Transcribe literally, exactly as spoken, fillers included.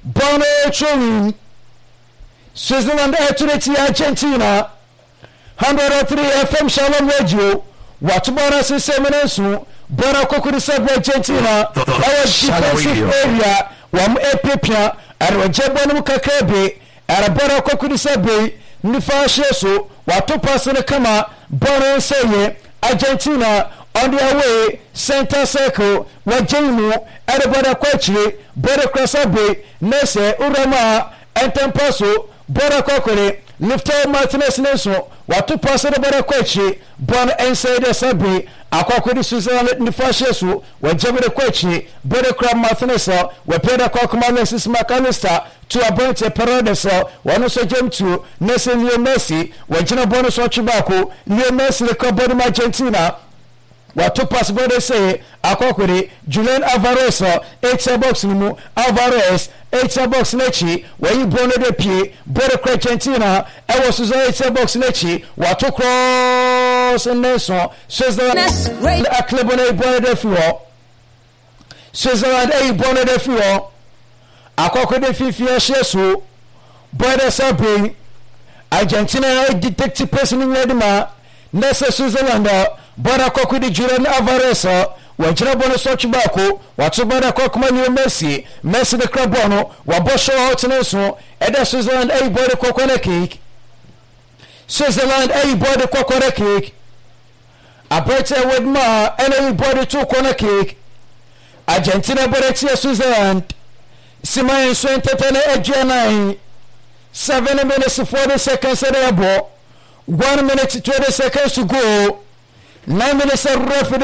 Bono Chewing, Switzerland Eternity Argentina, one oh three F M Shalom Radio, Watubana Semenesu, Bono Kokurisa Argentina, our defensive area, Wam Epipia, and Wajabanu Kakebe, and a Bono Kokurisa Bay, Nifa Sheso, Watupasana Kama, Bono Seye, Argentina, on their way, center circle, Wajimu, Arabada Kwachi, Boda Krasabe, Nese, Urama, and Tempaso, Boda Kokore, Lifter Martinez Neso, Watu Pasa the Boda Kwachi, Bon Inside the Sabi, Akokodi Suzanne Nifashesu, Wajabada Kwachi, Boda Crab Martineza, Wapeda Kokomanesis Macalister, to a bunch of Paradesa, one also jump to Nese Leo Messi, Wajina Bonus Wachibaku, Leo Messi, the Cobody Argentina. Watu possible they say Akokuri Julian Alvarez eight box nimu Alvarez eight box nechi where you born the P Bodo Argentina I was eight box nechi Watu cross and Nelson Switzerland a club on a born the fuel Switzerland a born the fuel Akokuri Fifia Shesu Bodo Sabi Argentina detective person in Redima Nessa Switzerland Bora Kokudi Julian Alvarez, Wajina Bono Sochibako, Watubara Kokmani Messi, Messi the Crabono, Wabosho Hotneso, Eda Switzerland a boy the coconut cake. Switzerland a boy the coconut cake. A better with ma, and a boy the two corner cake. Argentina Boretia Switzerland. Simon Swentana Edgianai. Seven minutes and forty seconds at the ball. One minute twenty seconds to go. Nine minutes of referee.